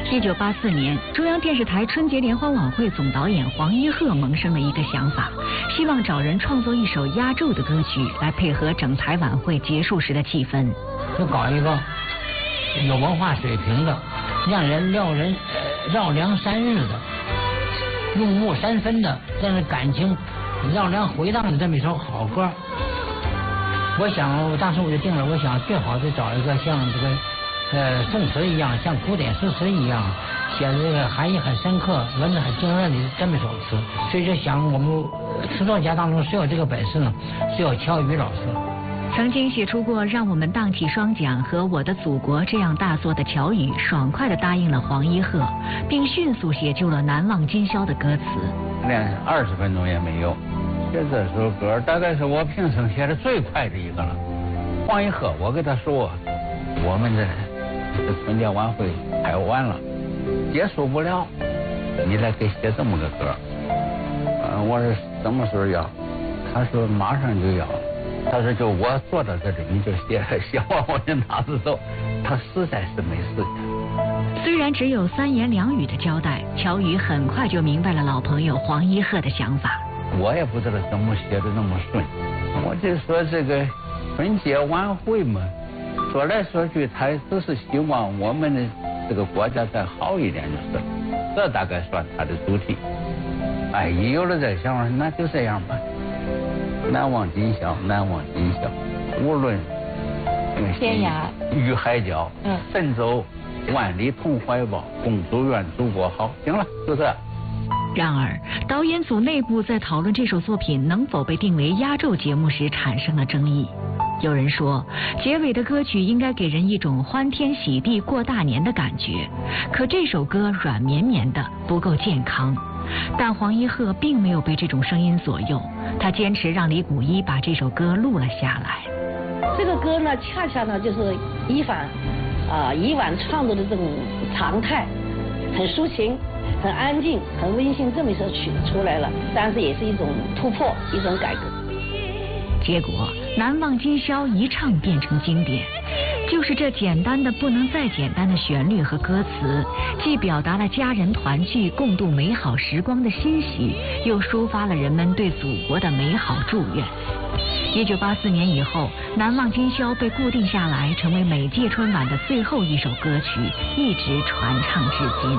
1984年，中央电视台春节联欢晚会总导演黄一鹤萌生了一个想法，希望找人创作一首压轴的歌曲来配合整台晚会结束时的气氛。 就搞一个有文化水平的，让人绕梁三日的，入木三分的，但是感情绕梁回荡的这么一首好歌。我想当时我就定了，我想最好是找一个像这个宋词一样，像古典诗词一样，写的这个含义很深刻，文字很惊人的这么一首词。所以就想我们词作家当中谁有这个本事呢？只有乔羽老师。 曾经写出过《让我们荡起双桨》和《我的祖国》这样大作的乔羽，爽快地答应了黄一鹤，并迅速写就了《难忘今宵》的歌词。 连20分钟也没有，写这首歌大概是我平生写的最快的一个了。黄一鹤，我跟他说，我们的春节晚会太晚了，结束不了，你来给写这么个歌。我说什么时候要？他说马上就要。他说就我坐到这里，你就写完我就拿着走。他实在是没时间。 虽然只有3言2语的交代，乔羽很快就明白了老朋友黄一鹤的想法。 我也不知道怎么写的那么顺，我就说这个春节晚会嘛，说来说去，他只是希望我们的这个国家再好一点就是了，这大概算他的主题。哎，一有了这想法，那就这样吧。难忘今宵，难忘今宵，无论天涯与海角，神州万里同怀抱，共祝愿祖国好。行了，就这。 然而，导演组内部在讨论这首作品能否被定为压轴节目时产生了争议。有人说，结尾的歌曲应该给人一种欢天喜地过大年的感觉，可这首歌软绵绵的，不够健康。但黄一鹤并没有被这种声音左右，他坚持让李谷一把这首歌录了下来。 这个歌呢，恰恰呢就是以往创作的这种常态，很抒情、很安静、很温馨，这么一首曲子出来了，但是也是一种突破，一种改革。 结果难忘今宵一唱变成经典，就是这简单的不能再简单的旋律和歌词，既表达了家人团聚共度美好时光的欣喜，又抒发了人们对祖国的美好祝愿。1984年以后，难忘今宵被固定下来，成为每届春晚的最后一首歌曲，一直传唱至今。